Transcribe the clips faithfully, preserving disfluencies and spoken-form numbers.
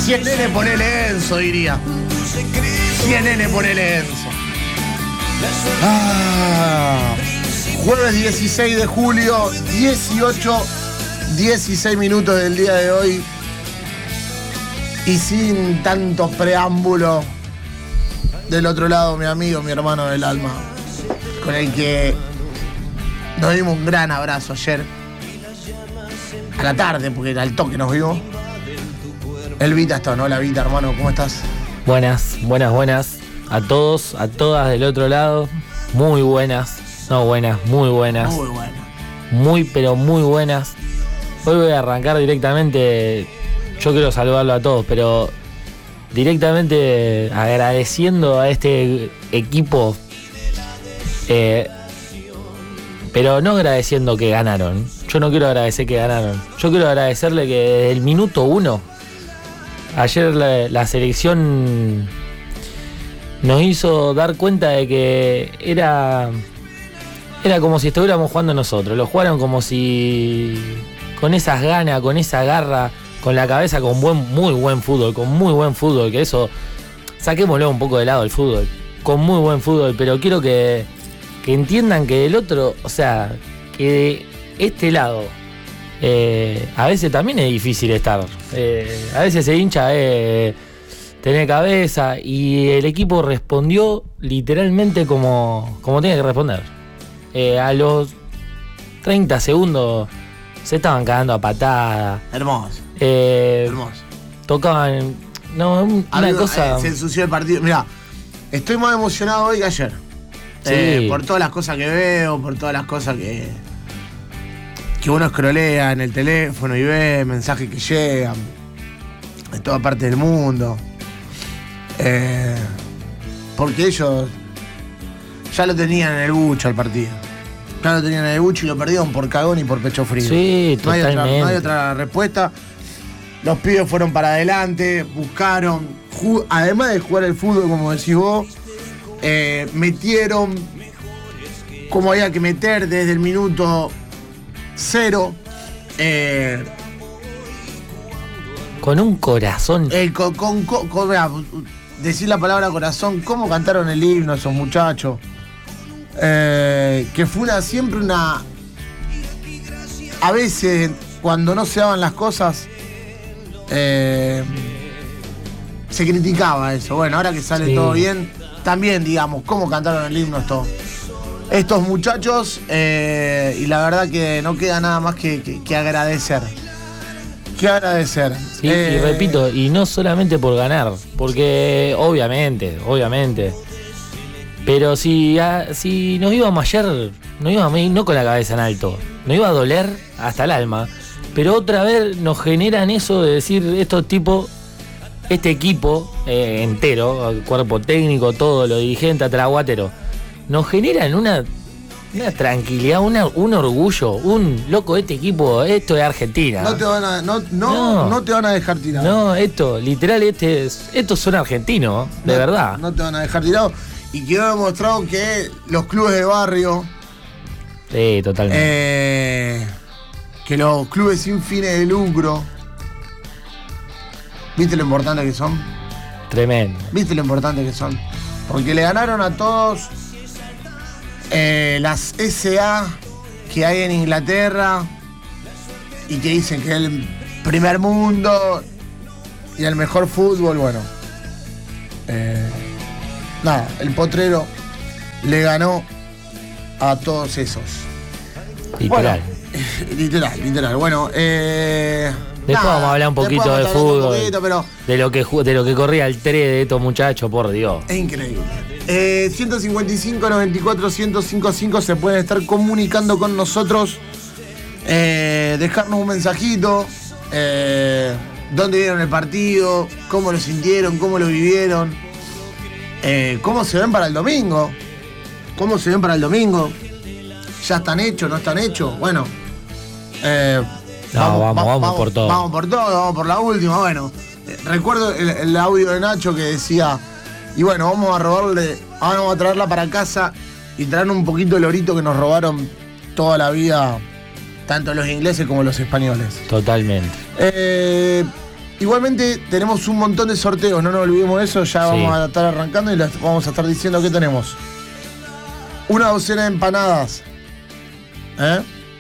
cien nene ponele Enzo, diría. cien nene ponele Enzo. Ah, jueves dieciséis de julio, dieciocho, dieciséis minutos del día de hoy. Y sin tanto preámbulo, del otro lado, mi amigo, mi hermano del alma, con el que nos dimos un gran abrazo ayer, a la tarde, porque al toque nos vimos. El Vita está, ¿no? Hola Vita, hermano, ¿cómo estás? Buenas, buenas, buenas. A todos, a todas del otro lado. Muy buenas. No buenas, muy buenas. Muy buenas. Muy, pero muy buenas. Hoy voy a arrancar directamente. Yo quiero saludarlo a todos, pero directamente agradeciendo a este equipo. Eh, pero no agradeciendo que ganaron. Yo no quiero agradecer que ganaron. Yo quiero agradecerle que desde el minuto uno, ayer la, la selección nos hizo dar cuenta de que era, era como si estuviéramos jugando nosotros. Lo jugaron como si con esas ganas, con esa garra, con la cabeza, con buen, muy buen fútbol, con muy buen fútbol, que eso, saquémoslo un poco de lado el fútbol, con muy buen fútbol, pero quiero que, que entiendan que el otro, o sea, que de este lado, eh, a veces también es difícil estar, eh, a veces se hincha eh, tener cabeza, y el equipo respondió literalmente como, como tiene que responder. Eh, a los treinta segundos se estaban cagando a patada. Hermoso. Eh, Hermoso. Tocaban. No, una Algo, cosa. eh, se ensució el partido. Mirá, estoy más emocionado hoy que ayer. Sí. Eh, por todas las cosas que veo, por todas las cosas que. que uno escrolea en el teléfono y ve, mensajes que llegan de toda parte del mundo. Eh, porque ellos ya lo tenían en el bucho al partido. Ya lo tenían en el bucho y lo perdieron por cagón y por pecho frío. Sí, no hay totalmente. otra, no hay otra respuesta. Los pibes fueron para adelante, buscaron, ju- además de jugar el fútbol, como decís vos, eh, metieron como había que meter desde el minuto cero. Eh, Con un corazón. el co- con, con- con- mirá, decir la palabra corazón, cómo cantaron el himno esos muchachos. Eh, que fue una, siempre una. A veces, cuando no se daban las cosas, eh, se criticaba eso. Bueno, ahora que sale Sí. todo bien, también, digamos, cómo cantaron el himno estos, estos muchachos. Eh, y la verdad que no queda nada más que, que, que agradecer. Que agradecer. Sí, Eh, y repito, y no solamente por ganar, porque obviamente, obviamente. Pero si, a, si nos íbamos ayer, nos íbamos a ir no con la cabeza en alto, nos iba a doler hasta el alma. Pero otra vez nos generan eso de decir, estos tipos, este equipo eh, entero, cuerpo técnico, todo, los dirigentes, Atraguatero, nos generan una, una tranquilidad, una, un orgullo, un loco, este equipo, esto es Argentina. No te van a, no, no, No. no te van a dejar tirado. No, esto, literal, este es, estos son argentinos, de No, verdad. No te van a dejar tirado. Y quedó demostrado que los clubes de barrio, Sí, totalmente. eh, que los clubes sin fines de lucro, ¿viste lo importante que son? Tremendo. ¿Viste lo importante que son? Porque le ganaron a todos eh, las S A que hay en Inglaterra y que dicen que es el primer mundo y el mejor fútbol. Bueno, eh, nada, el Potrero le ganó a todos esos. Literal. Bueno, literal, literal. Bueno, eh, Después nada, vamos a hablar un después poquito vamos de a estar hablando fútbol. un poquito, pero De lo que ju- de lo que corría el tren de estos muchachos, por Dios. es increíble. Eh, ciento cincuenta y cinco, noventa y cuatro, ciento cincuenta y cinco se pueden estar comunicando con nosotros. Eh, dejarnos un mensajito. Eh, dónde vieron el partido, cómo lo sintieron, cómo lo vivieron. Eh, cómo se ven para el domingo. Cómo se ven para el domingo. ¿Ya están hechos, no están hechos? Bueno. Eh, No, vamos, vamos por todo. Vamos por todo, vamos por la última. Bueno, eh, recuerdo el, el audio de Nacho que decía, y bueno, vamos a robarle, ahora vamos a traerla para casa y traer un poquito el orito que nos robaron toda la vida, tanto los ingleses como los españoles. Totalmente. Eh, Igualmente tenemos un montón de sorteos, no nos olvidemos de eso, ya sí. Vamos a estar arrancando y les vamos a estar diciendo qué tenemos. Una docena de empanadas. ¿Eh?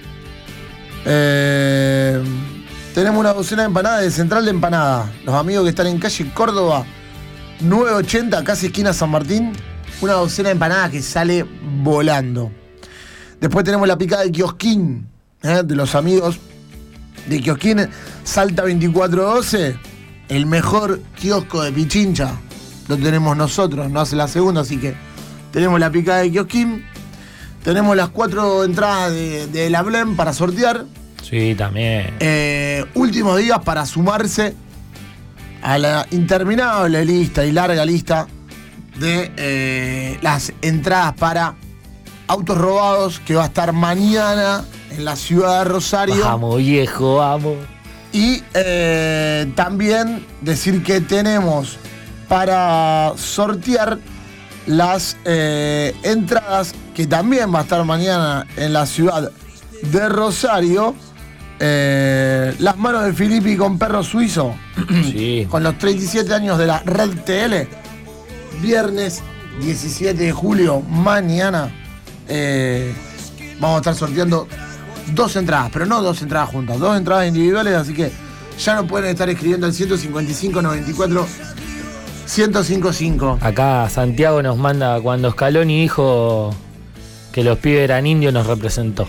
Eh, tenemos una docena de empanadas de Central de Empanada. Los amigos que están en calle Córdoba, nueve ochenta, casi esquina San Martín. Una docena de empanadas que sale volando. Después tenemos la picada de Kiosquín, ¿eh? De los amigos de Kiosquín, Salta veinticuatro doce, el mejor kiosco de Pichincha. Lo tenemos nosotros, no hace la segunda, así que tenemos la picada de Kiosquín. Tenemos las cuatro entradas de, de la Blem para sortear. Sí, también. Eh, últimos días para sumarse a la interminable lista y larga lista de eh, las entradas para Autos Robados, que va a estar mañana en la ciudad de Rosario. Vamos, viejo, vamos. Y eh, también decir que tenemos para sortear las eh, entradas, que también va a estar mañana en la ciudad de Rosario, eh, Las Manos de Filippi con Perro Suizo, sí. Con los treinta y siete años de la Red T L, viernes diecisiete de julio, mañana, eh, vamos a estar sorteando dos entradas, pero no dos entradas juntas, dos entradas individuales, así que ya no pueden estar escribiendo al ciento cincuenta y cinco noventa y cuatro ciento cincuenta y cinco. Acá Santiago nos manda: cuando Scaloni dijo que los pibes eran indios, nos representó.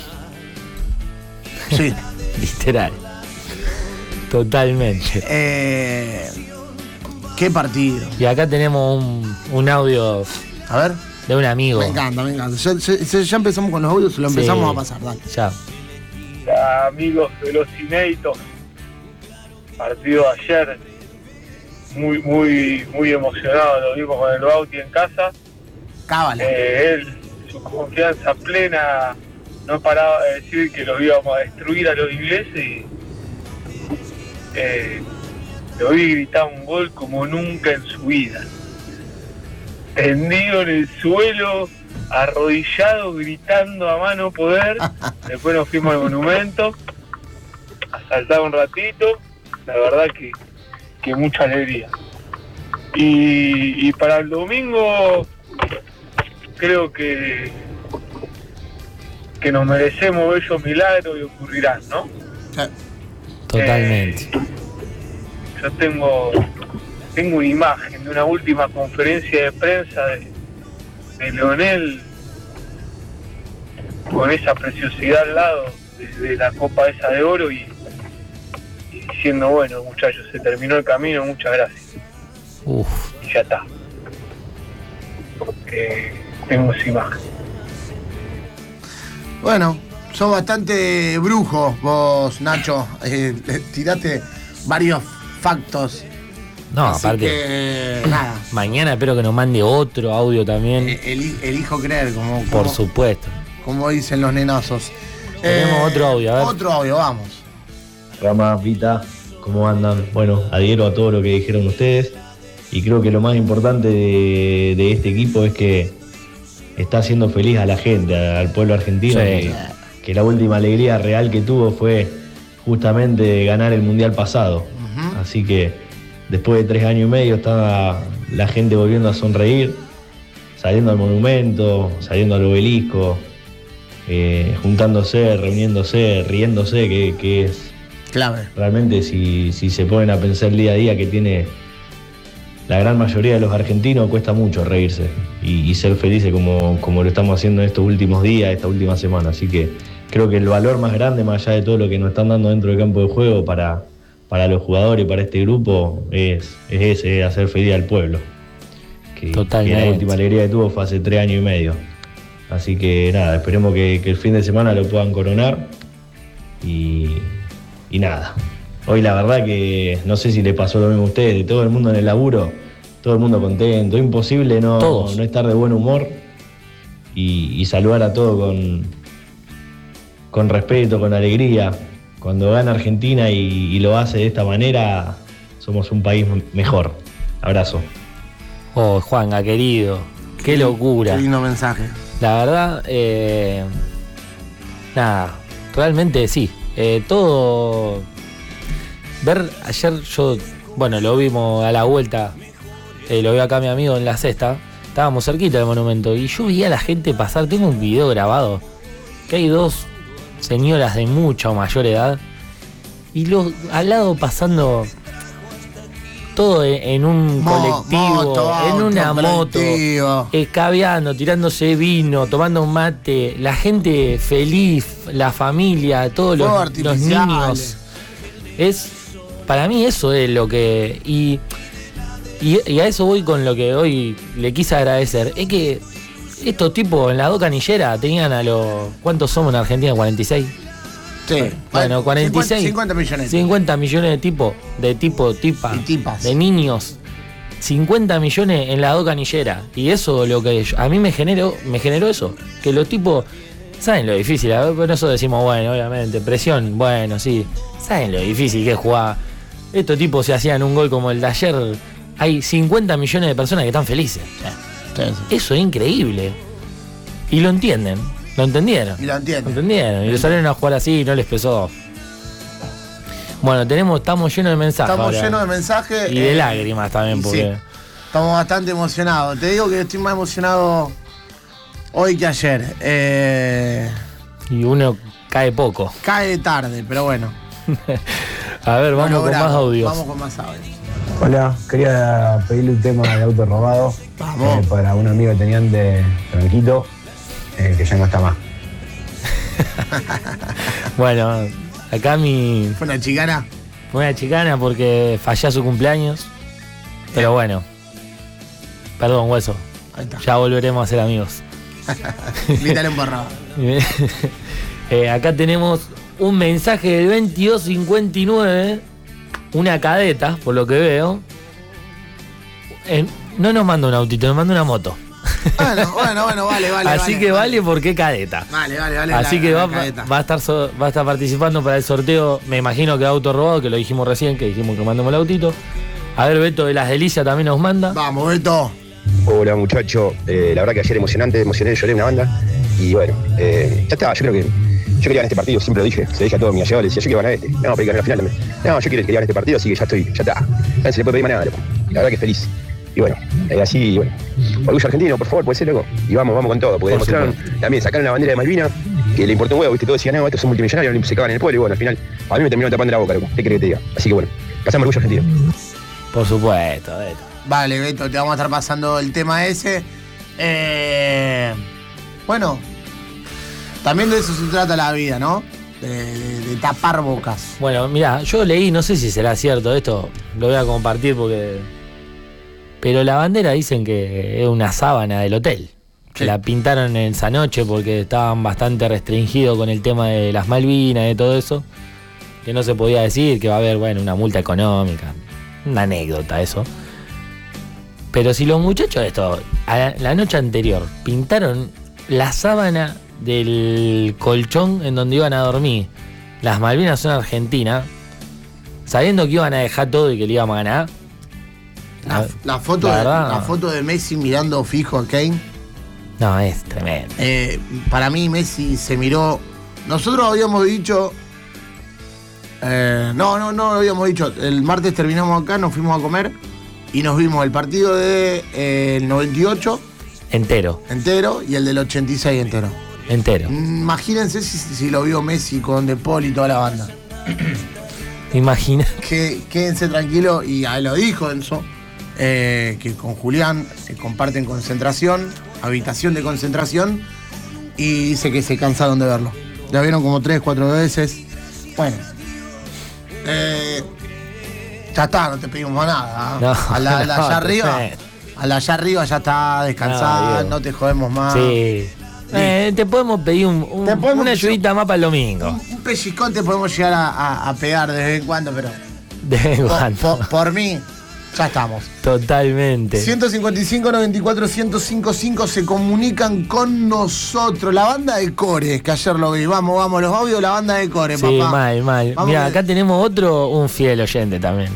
Sí. Literal. Totalmente. Eh, qué partido. Y acá tenemos un, un audio. A ver. De un amigo. Me encanta, me encanta. Ya, ya, ya empezamos con los audios y lo empezamos sí. a pasar, dale. Ya. Ya, amigos de los inéditos. Partido de ayer. Muy, muy, muy emocionado, lo vimos con el Bauti en casa. Cábala. Eh, él, su confianza plena, no paraba de decir que los íbamos a destruir a los ingleses y eh, lo vi gritar un gol como nunca en su vida. Tendido en el suelo, arrodillado, gritando a mano poder. Después nos fuimos al monumento a saltar un ratito. La verdad que que mucha alegría. Y, y para el domingo creo que que nos merecemos bellos milagros y ocurrirán, ¿no? Totalmente. Eh, yo tengo tengo una imagen de una última conferencia de prensa de, de Leonel con esa preciosidad al lado de, de la copa esa de oro y diciendo: bueno, muchachos, se terminó el camino, muchas gracias. Uf. Y ya está. Eh, tengo esa imagen. Bueno, sos bastante brujo vos, Nacho. Eh, tiraste varios factos. No, así aparte. Que, nada. Mañana espero que nos mande otro audio también. Eh, el, elijo creer, como, como. Por supuesto. Como dicen los nenazos. Tenemos eh, otro audio, a ver. Otro audio, vamos. Rama, Vita, ¿cómo andan? Bueno, adhiero a todo lo que dijeron ustedes y creo que lo más importante de, de este equipo es que está haciendo feliz a la gente, al pueblo argentino, sí. que, que la última alegría real que tuvo fue justamente ganar el Mundial pasado. Uh-huh. Así que después de tres años y medio está la gente volviendo a sonreír, saliendo al monumento, saliendo al obelisco, eh, juntándose, reuniéndose, riéndose, que, que es clave. Realmente si, si se ponen a pensar día a día que tiene la gran mayoría de los argentinos, cuesta mucho reírse y, y ser felices como, como lo estamos haciendo en estos últimos días, esta última semana. Así que creo que el valor más grande, más allá de todo lo que nos están dando dentro del campo de juego para, para los jugadores y para este grupo, es, es ese, es hacer feliz al pueblo. Que, Totalmente. Que la última alegría que tuvo fue hace tres años y medio. Así que nada, esperemos que, que el fin de semana lo puedan coronar y... Y nada, hoy la verdad que no sé si le pasó lo mismo a ustedes, de todo el mundo en el laburo, todo el mundo contento, imposible no, no estar de buen humor y, y saludar a todos con, con respeto, con alegría. Cuando gana Argentina y, y lo hace de esta manera, somos un país mejor. Abrazo. Oh, Juanga, querido, qué locura. Qué lindo mensaje. La verdad, eh, nada, realmente sí. Eh, todo ver ayer yo, bueno, lo vimos a la vuelta, eh, lo veo acá mi amigo en la cesta, estábamos cerquita del monumento y yo veía a la gente pasar, tengo un video grabado, que hay dos señoras de mucha o mayor edad y los al lado pasando todo en, en un Mo, colectivo, moto, en auto, una moto, colectivo. escabeando, tirándose vino, tomando un mate, la gente feliz, la familia, todos los, Fuegos los artificiales. niños. Es, para mí eso es lo que... Y, y, y a eso voy con lo que hoy le quise agradecer. Es que estos tipos en la dos canilleras tenían a los... ¿Cuántos somos en Argentina? ¿cuarenta y seis? Sí. Bueno, cuarenta y seis. cincuenta millones. cincuenta millones de tipos, de tipo, tipa, Y tipas. de niños. cincuenta millones en la dos canilleras. Y eso lo que yo- a mí me generó, me generó eso. Que los tipos saben lo difícil. A ver, por eso decimos, bueno, obviamente, presión, bueno, sí. Saben lo difícil que es jugar. Estos tipos se hacían un gol como el de ayer. Hay cincuenta millones de personas que están felices. Sí, sí. Eso es increíble. Y lo entienden. Lo entendieron. Y lo entienden. Lo entendieron. Y lo salieron a jugar así y no les pesó. Bueno, tenemos, estamos llenos de mensajes. Estamos ahora. llenos de mensajes. Y de eh, lágrimas también, y porque. sí, estamos bastante emocionados. Te digo que estoy más emocionado hoy que ayer. Eh, Y uno cae poco. cae tarde, pero bueno. A ver, vamos Lo con más logramos. audios. Vamos con más audios. Hola, quería pedirle un tema de auto robado Vamos. eh, para un amigo que tenían de Franquito, eh, que ya no está más. Bueno, acá mi. Fue una chicana. Fue una chicana porque fallé a su cumpleaños. Pero bueno. Perdón, hueso. Ahí está. Ya volveremos a ser amigos. Invítale un borrado. Eh, acá tenemos un mensaje del veintidós cincuenta y nueve. Una cadeta, por lo que veo. Eh, no nos manda un autito, nos manda una moto. Bueno, bueno, bueno, vale, vale. Así vale, que vale porque cadeta. Vale, vale, vale. Así la- que la va, cadeta. va a estar so- va a estar participando para el sorteo, me imagino que auto robado, que lo dijimos recién, que dijimos que mandemos el autito. A ver, Beto de las Delicias también nos manda. Vamos, Beto. Hola muchacho, eh, la verdad que ayer emocionante, emocioné, lloré una banda y bueno, eh, ya está, yo creo que yo quería ganar este partido, siempre lo dije, se lo dije a todos mis allegados, le decía yo quiero ganar este, no, pero hay que ganar la final también, no, yo quiero, quería ganar este partido, así que ya estoy, ya está, no se le puede pedir más nada, loco. La verdad que feliz. Y bueno, eh, así, bueno, orgullo argentino, por favor, puede ser, loco, y vamos, vamos con todo, porque Por demostraron, también sacaron la bandera de Malvinas, que le importó un huevo, viste, todos decían, no, estos son multimillonarios, se cagan en el pueblo, y bueno, al final, a mí me terminaron tapando la boca, loco, ¿qué querés que te diga? Así que bueno, pasamos orgullo argentino. Por supuesto, Beto. Vale, Beto, te vamos a estar pasando el tema ese. Eh, bueno, también de eso se trata la vida, ¿no? De, de- de tapar bocas. Bueno, mira, yo leí, no sé si será cierto esto, lo voy a compartir porque. Pero la bandera dicen que es una sábana del hotel. Que Sí. la pintaron en esa noche porque estaban bastante restringidos con el tema de las Malvinas y de todo eso. Que no se podía decir, que va a haber, bueno, una multa económica. Una anécdota eso. Pero si los muchachos esto, a la, la noche anterior, pintaron la sábana del colchón en donde iban a dormir, las Malvinas son Argentina, sabiendo que iban a dejar todo y que le íbamos a ganar. La, la foto, la de, verdad, la foto de Messi mirando fijo a Kane. No, es tremendo. Eh, para mí Messi se miró. Nosotros habíamos dicho. eh, no, no, no lo habíamos dicho. El martes terminamos acá, nos fuimos a comer y nos vimos el partido del de, eh, el noventa y ocho Entero, entero y el del ochenta y seis entero. entero. Imagínense si, si lo vio Messi con De Paul y toda la banda. Imagina. Que, quédense tranquilos, y a él lo dijo Enzo, eh, que con Julián eh, comparten concentración, habitación de concentración, y dice que se cansaron de verlo. La vieron como tres, cuatro veces. Bueno, eh, ya está, no te pedimos más nada. ¿eh? No, a la, a la no, allá arriba, perfecto. a la allá arriba ya está descansada, No, no, Diego. te jodemos más. Sí. Eh, te podemos pedir un, un- Te podemos- una ayudita más para el domingo. Un, un pellizcón te podemos llegar a, a- a pegar de vez en cuando, pero De vez en por, cuando. por- por mí, ya estamos. Totalmente. ciento cincuenta y cinco, noventa y cuatro, ciento cincuenta y cinco se comunican con nosotros. La banda de Cores, que ayer lo vi. Vamos, vamos, los audios de la banda de Cores, Sí, papá. mal, mal. Vamos Mira, que- acá tenemos otro, un fiel oyente también.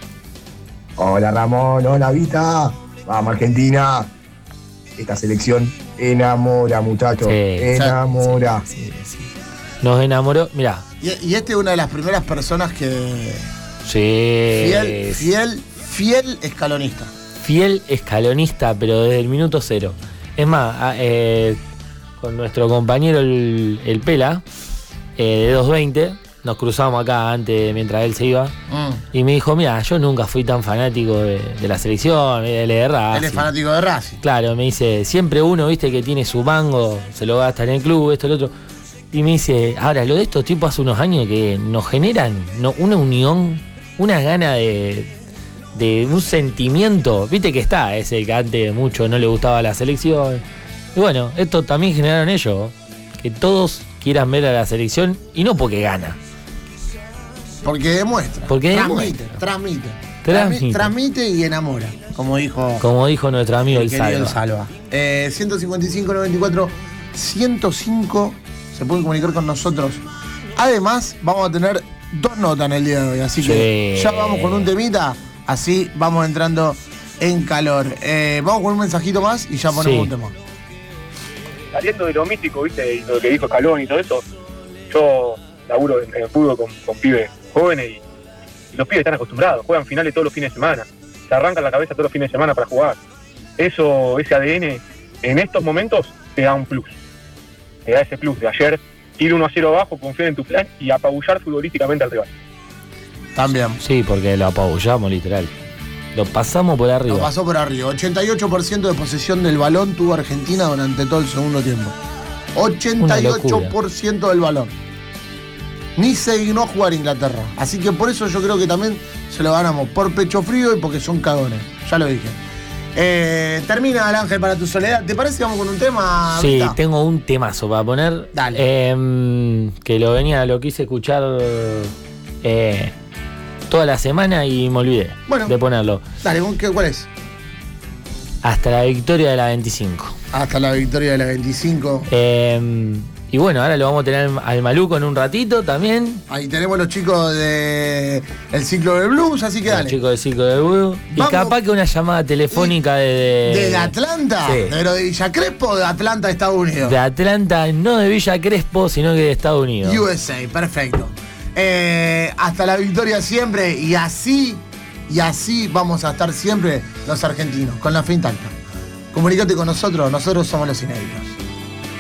Hola Ramón, hola Vita. Vamos Argentina. Esta selección enamora, muchachos. Sí, enamora. Sí, sí. Nos enamoró. Mirá, Y, y este es una de las primeras personas que Sí. Fiel, fiel, fiel escalonista. Fiel escalonista, pero desde el minuto cero. Es más, a- eh, con nuestro compañero el, el Pela, eh, de doscientos veinte, nos cruzamos acá antes, mientras él se iba, Mm. y me dijo, mira, yo nunca fui tan fanático de, de la selección, él es de Racing. Él es fanático de Racing. Claro, me dice, siempre uno, viste, que tiene su mango, se lo gasta en el club, esto, lo otro. Y me dice, ahora, lo de estos tipos hace unos años que nos generan no, una unión, una gana de, de un sentimiento. Viste que está ese que antes mucho no le gustaba la selección. Y bueno, esto también generaron ellos, que todos quieran ver a la selección y no porque gana. Porque demuestra. Porque transmite, demuestra. transmite. Transmite. Transmite y enamora, como dijo Como dijo nuestro amigo el querido Salva. Salva. Eh, ciento cincuenta y cinco, noventa y cuatro, ciento cinco se pueden comunicar con nosotros. Además, vamos a tener dos notas en el día de hoy, así que Sí. ya vamos con un temita, así vamos entrando en calor. Eh, vamos con un mensajito más y ya ponemos Sí. un tema. Saliendo de lo mítico, ¿viste? Y lo que dijo Escalón y todo eso, yo laburo en, en fútbol con, con pibes jóvenes y, y los pibes están acostumbrados, juegan finales todos los fines de semana, se arrancan la cabeza todos los fines de semana para jugar. Eso, ese A D N, en estos momentos te da un plus. Te da ese plus de ayer ir uno a cero abajo, confiar en tu plan y apabullar futbolísticamente al rival. También. Sí, porque lo apabullamos literal. Lo pasamos por arriba. Lo pasó por arriba. ochenta y ocho por ciento de posesión del balón tuvo Argentina durante todo el segundo tiempo. ochenta y ocho por ciento del balón. Ni se dignó a jugar Inglaterra. Así que por eso yo creo que también se lo ganamos. Por pecho frío y porque son cagones. Ya lo dije. Eh, termina el Ángel para tu soledad. ¿Te parece que vamos con un tema? Sí, Vita? tengo un temazo para poner. Dale. Eh, que lo venía, lo quise escuchar eh, toda la semana y me olvidé Bueno. de ponerlo. Dale, ¿con qué- ¿cuál es? Hasta la victoria de la veinticinco. Hasta la victoria de la veinticinco. Eh, y bueno, ahora lo vamos a tener al Maluco en un ratito también. Ahí tenemos los chicos de el ciclo de blues, así que Los dale. chicos del Circo de Voodoo. Y Vamos. capaz que una llamada telefónica de, de, ¿De Atlanta? Sí. ¿De lo de Villa Crespo o de Atlanta, Estados Unidos? de Atlanta, no de Villa Crespo, sino que de Estados Unidos. U S A, perfecto. Eh, hasta la victoria siempre y así, y así vamos a estar siempre los argentinos, con la fe intacta. Comunícate con nosotros, nosotros somos los inéditos.